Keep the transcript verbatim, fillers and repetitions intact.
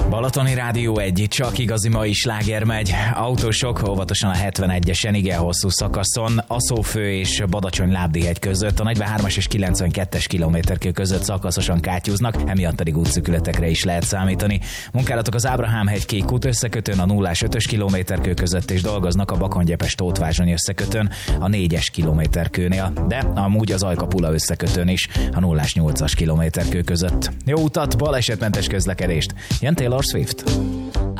Balatoni Rádió egy, csak igazi mai sláger megy. Autósok óvatosan a hetvenegyesen, igen hosszú szakaszon, Aszófő és Badacsony-Lábdihegy között, a negyvenhármas és kilencvenkettes kilométerkő között szakaszosan kátyúznak, emiatt pedig útszűkületekre is lehet számítani. Munkálatok az Ábrahám-hegy-Kék út összekötőn, a nullás ötös kilométerkő között, és dolgoznak a Bakonygyepes-Tótvázsony összekötőn, a négyes kilométerkőnél, de amúgy az Ajka-Pula összekötőn is, a nullás nyolcas kilométerkő között. Jó utat, balesetmentes közlekedést! Jön Taylor Swift.